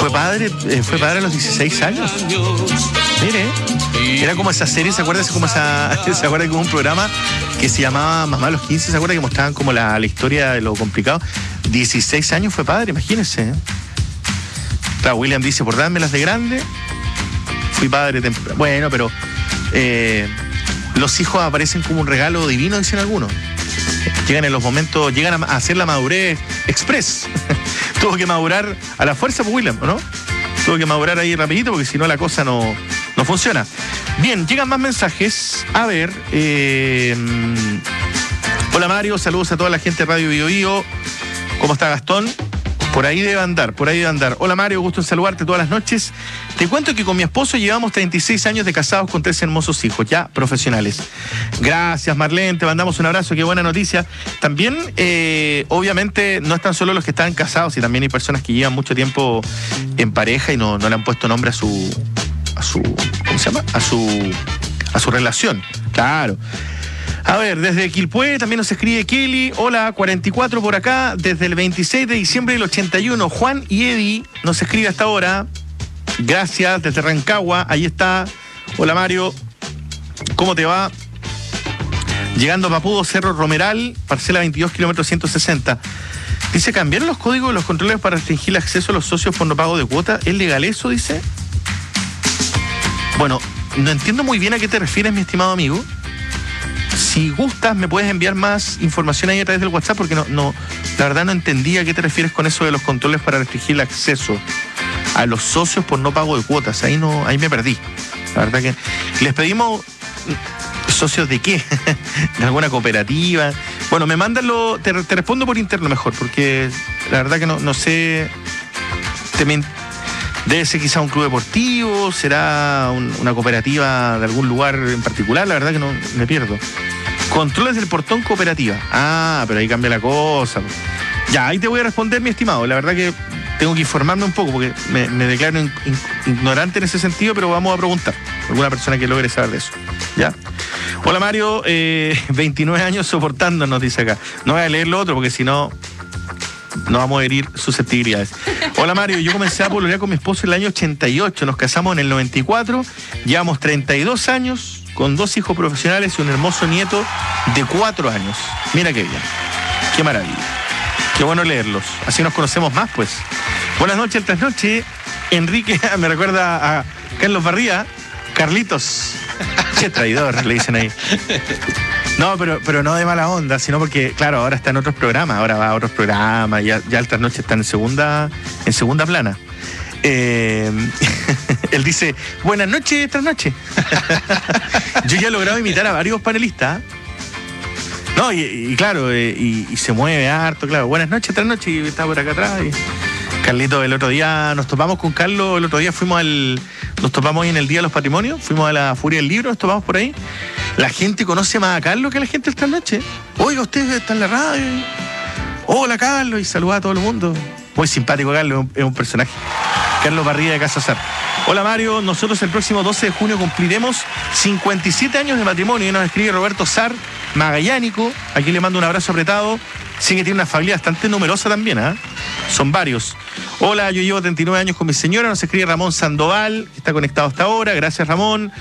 Fue padre a los 16 años. Mire, era como esa serie, ¿se acuerda? ¿Se acuerda que hubo un programa que se llamaba Mamá a los 15? ¿Se acuerda que mostraban como la historia de lo complicado? 16 años fue padre, imagínense. Claro, William dice, por dármelas de grande, fui padre temprano. Bueno, pero los hijos aparecen como un regalo divino, dicen algunos. Llegan en los momentos, llegan a hacer la madurez express. Tuvo que madurar a la fuerza por William, ¿no? Tuvo que madurar ahí rapidito porque si no la cosa no funciona. Bien, llegan más mensajes. A ver, hola Mario, saludos a toda la gente de Radio Bio Bio. ¿Cómo está Gastón? Por ahí debe andar. Hola Mario, gusto en saludarte todas las noches. Te cuento que con mi esposo llevamos 36 años de casados con 3 hermosos hijos, ya profesionales. Gracias Marlene, te mandamos un abrazo, qué buena noticia. También, obviamente, no están solo los que están casados, y también hay personas que llevan mucho tiempo en pareja y no le han puesto nombre a su ¿cómo se llama? A su relación. Claro. A ver, desde Quilpué también nos escribe Kelly. Hola, 44 por acá, desde el 26 de diciembre del 81. Juan y Eddie nos escribe hasta ahora. Gracias, desde Rancagua, ahí está. Hola Mario, ¿cómo te va? Llegando a Papudo, Cerro Romeral, parcela 22, kilómetros 160. Dice, ¿cambiaron los códigos de los controles para restringir el acceso a los socios por no pago de cuota? ¿Es legal eso, dice? Bueno, no entiendo muy bien a qué te refieres, mi estimado amigo. Si gustas, me puedes enviar más información ahí a través del WhatsApp, porque la verdad no entendía a qué te refieres con eso de los controles para restringir el acceso a los socios por no pago de cuotas. Ahí me perdí. La verdad que les pedimos socios de qué, de alguna cooperativa. Bueno, me mandanlo, te respondo por interno mejor, porque la verdad que no sé. Debe ser quizá un club deportivo, será una cooperativa de algún lugar en particular, la verdad que no me pierdo. Controles del portón cooperativa. Ah, pero ahí cambia la cosa. Ya, ahí te voy a responder, mi estimado. La verdad que tengo que informarme un poco porque me declaro ignorante en ese sentido, pero vamos a preguntar. Alguna persona que logre saber de eso. ¿Ya? Hola Mario, 29 años soportándonos, dice acá. No voy a leer lo otro porque si no vamos a herir susceptibilidades. Hola Mario, yo comencé a pololear con mi esposo en el año 88, nos casamos en el 94, llevamos 32 años, con 2 hijos profesionales y un hermoso nieto de 4 años. Mira qué bien, qué maravilla, qué bueno leerlos, así nos conocemos más pues. Buenas noches, trasnoche. Enrique me recuerda a Carlos Barría, Carlitos. Qué traidor, le dicen ahí. No, pero no de mala onda, sino porque, claro, ahora está en otros programas, ahora va a otros programas, ya el trasnoche está en segunda plana. Él dice, buenas noches, trasnoche. Yo ya he logrado imitar a varios panelistas. No, y claro, y se mueve harto, claro. Buenas noches, trasnoche, y está por acá atrás. Carlito, el otro día nos topamos con Carlos, el otro día nos topamos ahí en el Día de los Patrimonios, fuimos a la Furia del Libro, nos topamos por ahí. La gente conoce más a Carlos que a la gente esta noche. Oiga, usted está en la radio. Hola Carlos, y saluda a todo el mundo. Muy simpático Carlos, es un personaje. Carlos Barría de Casa Sar. Hola Mario, nosotros el próximo 12 de junio cumpliremos 57 años de matrimonio y nos escribe Roberto Sar, magallánico. Aquí le mando un abrazo apretado. Sí que tiene una familia bastante numerosa también, ¿eh? Son varios. Hola, yo llevo 39 años con mi señora, nos escribe Ramón Sandoval, que está conectado hasta ahora. Gracias Ramón.